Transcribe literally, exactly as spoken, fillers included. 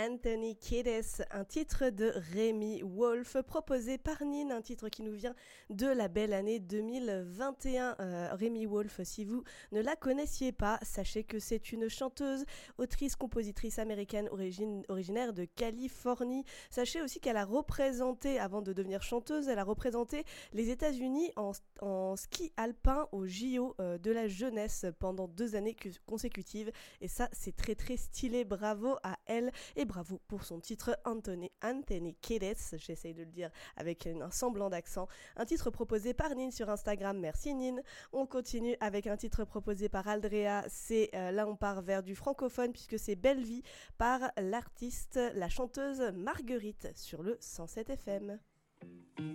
Anthony Kiedis, un titre de Remi Wolf proposé par Nin, un titre qui nous vient de la belle année deux mille vingt et un. Euh, Remi Wolf, si vous ne la connaissiez pas, sachez que c'est une chanteuse, autrice, compositrice américaine origine, originaire de Californie. Sachez aussi qu'elle a représenté, avant de devenir chanteuse, elle a représenté les États-Unis en, en ski alpin au J O euh, de la jeunesse pendant deux années consécutives. Et ça, c'est très très stylé. Bravo à elle et bravo pour son titre Anthony, Anthony Kiedis. J'essaye de le dire avec un semblant d'accent. Un titre proposé par Nin sur Instagram. Merci Nin. On continue avec un titre proposé par Aldrea. C'est euh, là on part vers du francophone puisque c'est Belle Vie par l'artiste, la chanteuse Marguerite sur le cent sept F M.